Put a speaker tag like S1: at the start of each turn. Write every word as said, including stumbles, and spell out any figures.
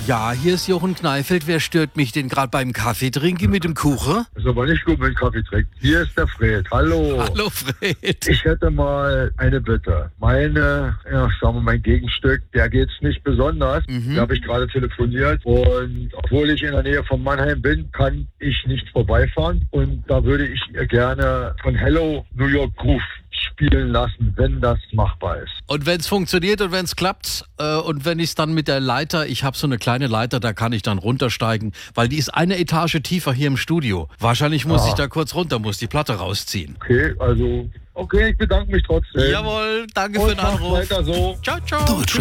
S1: Ja, hier ist Jochen Kneifeld. Wer stört mich denn gerade beim Kaffee trinken mit dem Kuchen?
S2: Ist aber nicht gut, wenn Kaffee trinkt. Hier ist der Fred. Hallo.
S1: Hallo Fred.
S2: Ich hätte mal eine Bitte. Meine, ja, sagen wir mein Gegenstück, der geht's nicht besonders.
S1: Mhm.
S2: Da habe ich gerade telefoniert. Und obwohl ich in der Nähe von Mannheim bin, kann ich nicht vorbeifahren. Und da würde ich ihr gerne von Hello New York Groove spielen lassen, wenn das machbar ist.
S1: Und wenn es funktioniert und wenn es klappt äh, und wenn ich es dann mit der Leiter, ich habe so eine kleine Leiter, da kann ich dann runtersteigen, weil die ist eine Etage tiefer hier im Studio. Wahrscheinlich muss
S2: Ah.
S1: ich da kurz runter, muss die Platte rausziehen.
S2: Okay, also, okay, ich bedanke mich trotzdem.
S1: Jawohl, danke
S2: Und
S1: für den
S2: macht
S1: Anruf.
S2: weiter so.
S1: Ciao, ciao.